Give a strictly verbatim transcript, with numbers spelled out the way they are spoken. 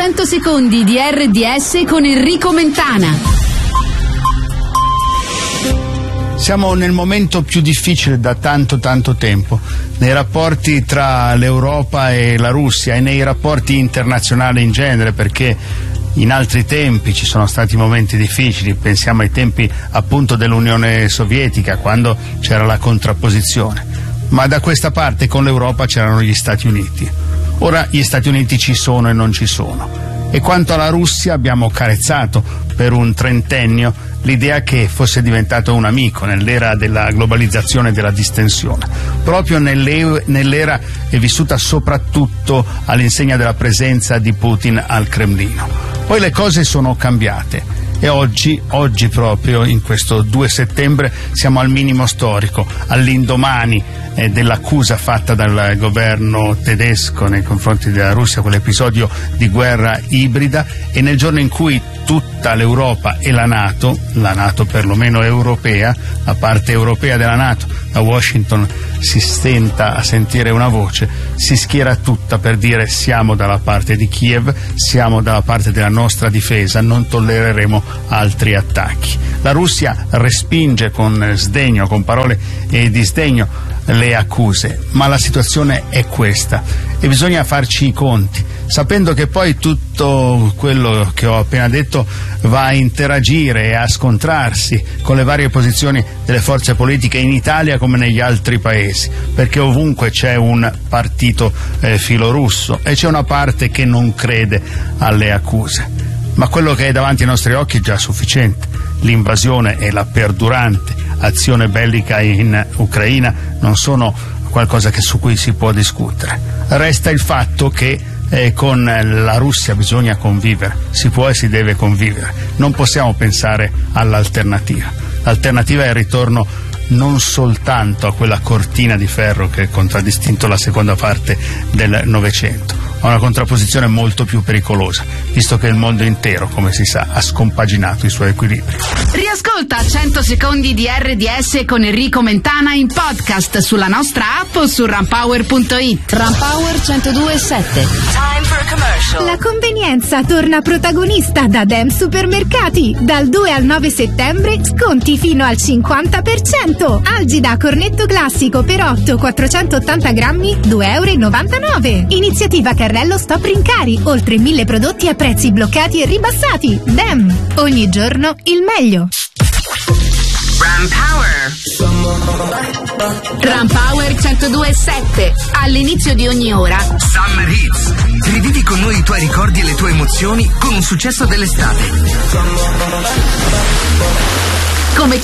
cento secondi di erre di esse con Enrico Mentana. Siamo nel momento più difficile da tanto tanto tempo nei rapporti tra l'Europa e la Russia e nei rapporti internazionali in genere, perché in altri tempi ci sono stati momenti difficili, pensiamo ai tempi appunto dell'Unione Sovietica, quando c'era la contrapposizione, ma da questa parte con l'Europa c'erano gli Stati Uniti. Ora gli Stati Uniti ci sono e non ci sono. E quanto alla Russia abbiamo carezzato per un trentennio l'idea che fosse diventato un amico nell'era della globalizzazione e della distensione. Proprio nell'era è vissuta soprattutto all'insegna della presenza di Putin al Cremlino. Poi le cose sono cambiate e oggi, oggi proprio in questo due settembre siamo al minimo storico, all'indomani eh, dell'accusa fatta dal governo tedesco nei confronti della Russia, quell'episodio di guerra ibrida, e nel giorno in cui tutta l'Europa e la NATO, la NATO perlomeno europea, la parte europea della NATO, da Washington si stenta a sentire una voce, si schiera tutta per dire: siamo dalla parte di Kiev, siamo dalla parte della nostra difesa, non tollereremo altri attacchi. La Russia respinge con sdegno, con parole e disdegno le accuse, ma la situazione è questa e bisogna farci i conti, sapendo che poi tutto quello che ho appena detto va a interagire e a scontrarsi con le varie posizioni delle forze politiche in Italia come negli altri paesi, perché ovunque c'è un partito eh, filorusso e c'è una parte che non crede alle accuse. Ma quello che è davanti ai nostri occhi è già sufficiente. L'invasione e la perdurante azione bellica in Ucraina non sono qualcosa che su cui si può discutere. Resta il fatto che eh, con la Russia bisogna convivere, si può e si deve convivere, non possiamo pensare all'alternativa. L'alternativa è il ritorno non soltanto a quella cortina di ferro che ha contraddistinto la seconda parte del Novecento, ma una contrapposizione molto più pericolosa, visto che il mondo intero, come si sa, ha scompaginato i suoi equilibri. Riascolta cento secondi di erre di esse con Enrico Mentana in podcast sulla nostra app o su Rampower punto it. Rampower centodue e sette. Time for a commercial. La convenienza torna protagonista da Dem Supermercati. Dal due al nove settembre sconti fino al cinquanta per cento. Algida cornetto classico per otto quattrocentottanta grammi due virgola novantanove euro. Iniziativa Carrello Stop Rincari, oltre mille prodotti a prezzi bloccati e ribassati. Dem, ogni giorno il meglio. Rampower. Rampower centodue e sette. All'inizio di ogni ora Summer Hits. Rivivi con noi i tuoi ricordi e le tue emozioni con un successo dell'estate.